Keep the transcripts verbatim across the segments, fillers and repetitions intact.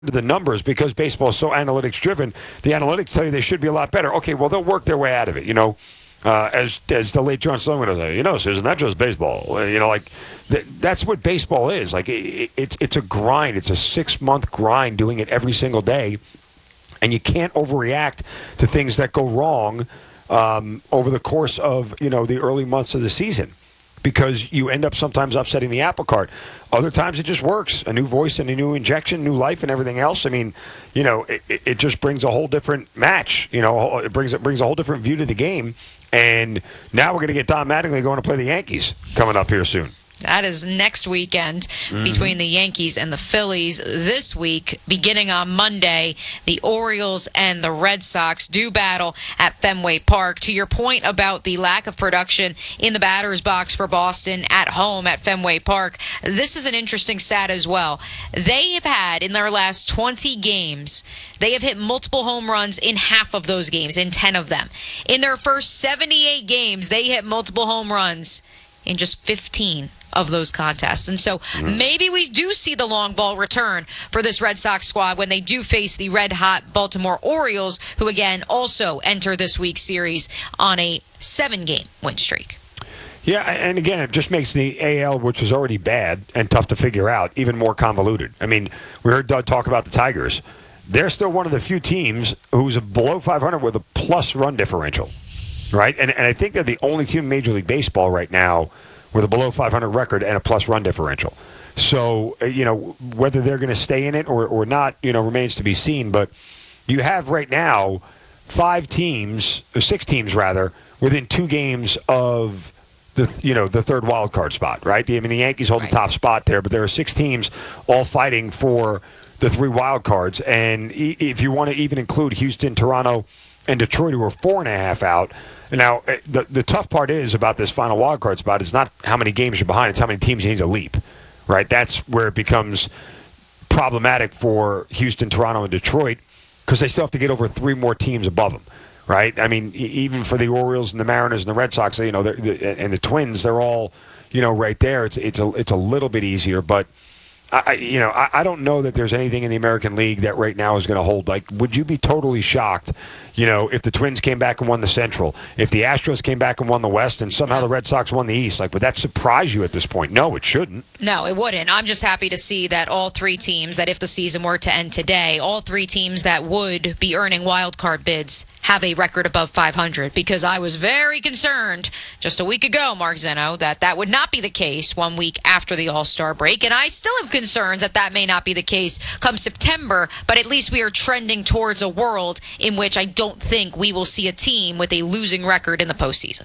the numbers because baseball is so analytics driven. The analytics tell you they should be a lot better. Okay, well, they'll work their way out of it, you know. Uh, as as the late John Sloan would say, you know, Susan, that's just baseball. Uh, You know, like th- that's what baseball is. Like it, it, it's it's a grind. It's a six month grind doing it every single day, and you can't overreact to things that go wrong um, over the course of you know the early months of the season, because you end up sometimes upsetting the apple cart. Other times it just works. A new voice and a new injection, new life and everything else. I mean, you know, it, it just brings a whole different match. You know, it brings it brings a whole different view to the game. And now we're going to get Don Mattingly going to play the Yankees coming up here soon. That is next weekend mm-hmm. between the Yankees and the Phillies. This week, beginning on Monday, the Orioles and the Red Sox do battle at Fenway Park. To your point about the lack of production in the batter's box for Boston at home at Fenway Park, this is an interesting stat as well. They have had, in their last twenty games, they have hit multiple home runs in half of those games, in ten of them. In their first seventy-eight games, they hit multiple home runs in just fifteen of those contests. And so maybe we do see the long ball return for this Red Sox squad when they do face the red-hot Baltimore Orioles, who again also enter this week's series on a seven-game win streak. Yeah, and again, it just makes the A L, which is already bad and tough to figure out, even more convoluted. I mean, we heard Doug talk about the Tigers. They're still one of the few teams who's below five hundred with a plus run differential, right? And, and I think they're the only team in Major League Baseball right now with a below five hundred record and a plus run differential. So, you know, whether they're going to stay in it or, or not, you know, remains to be seen. But you have right now five teams, or six teams rather, within two games of the, you know, the third wild card spot, right? I mean, the Yankees hold Right. the top spot there, but there are six teams all fighting for the three wild cards. And if you want to even include Houston, Toronto, and Detroit, who are four and a half out. Now, the the tough part is about this final wild card spot is not how many games you're behind; it's how many teams you need to leap. Right? That's where it becomes problematic for Houston, Toronto, and Detroit because they still have to get over three more teams above them. Right? I mean, even for the Orioles and the Mariners and the Red Sox, you know, and the Twins, they're all you know right there. It's it's a it's a little bit easier, but. I, you know, I, I don't know that there's anything in the American League that right now is going to hold. Like, would you be totally shocked, you know, if the Twins came back and won the Central, if the Astros came back and won the West, and somehow the Red Sox won the East? Like, would that surprise you at this point? No, it shouldn't. No, it wouldn't. I'm just happy to see that all three teams, that if the season were to end today, all three teams that would be earning wild card bids have a record above five hundred, because I was very concerned just a week ago, Mark Zeno, that that would not be the case one week after the All-Star break, and I still have concerns that that may not be the case come September, but at least we are trending towards a world in which I don't think we will see a team with a losing record in the postseason.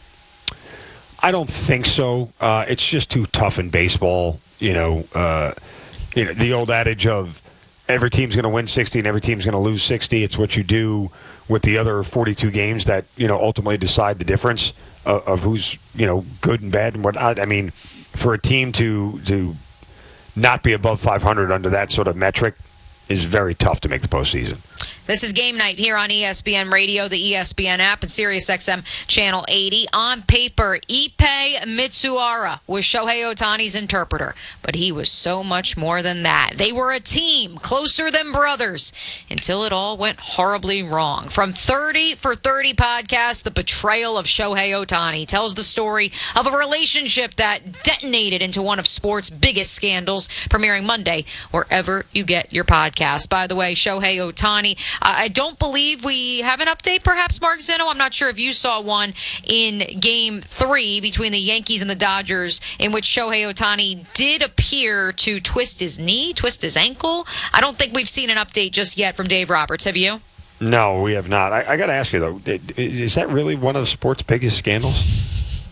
I don't think so. Uh, it's just too tough in baseball. You know, uh, you know the old adage of every team's going to win sixty and every team's going to lose sixty. It's what you do with the other forty-two games that, you know, ultimately decide the difference of, of who's, you know, good and bad and whatnot. I mean, for a team to to not be above five hundred under that sort of metric is very tough to make the postseason. This is Game Night here on E S P N Radio, the E S P N app, and SiriusXM Channel eighty. On paper, Ippei Mitsuhara was Shohei Ohtani's interpreter, but he was so much more than that. They were a team, closer than brothers, until it all went horribly wrong. From thirty for thirty podcast, The Betrayal of Shohei Ohtani tells the story of a relationship that detonated into one of sports' biggest scandals, premiering Monday wherever you get your podcast. By the way, Shohei Ohtani, I don't believe we have an update, perhaps, Mark Zeno. I'm not sure if you saw one in Game three between the Yankees and the Dodgers, in which Shohei Ohtani did appear to twist his knee, twist his ankle. I don't think we've seen an update just yet from Dave Roberts. Have you? No, we have not. I, I got to ask you, though, is that really one of the sport's biggest scandals?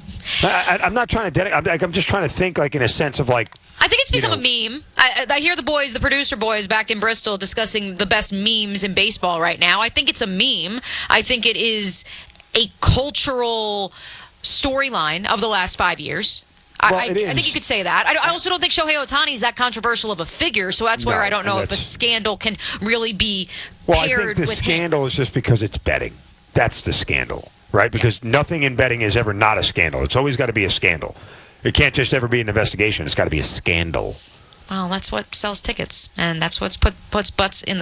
I, I, I'm not trying to dedicate. I'm just trying to think, like, in a sense of, like, I think it's become you know, a meme. I, I hear the boys, the producer boys back in Bristol, discussing the best memes in baseball right now. I think it's a meme. I think it is a cultural storyline of the last five years. Well, I, I, I think you could say that. I, I also don't think Shohei Ohtani is that controversial of a figure, so that's where no, I don't know if a that's- scandal can really be Well, I paired think the with scandal him. is just because it's betting. That's the scandal, right? Because yeah. nothing in betting is ever not a scandal. It's always got to be a scandal. It can't just ever be an investigation. It's got to be a scandal. Well, that's what sells tickets, and that's what's put puts butts in the